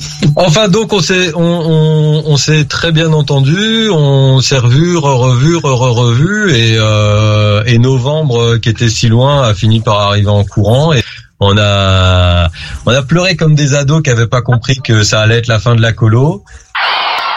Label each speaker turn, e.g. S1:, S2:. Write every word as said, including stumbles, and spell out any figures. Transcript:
S1: Enfin, donc on s'est on, on, on s'est très bien entendu, on s'est revu, re-revu, re-revu, et euh, et novembre, qui était si loin, a fini par arriver en courant, et on a on a pleuré comme des ados qui avaient pas compris que ça allait être la fin de la colo.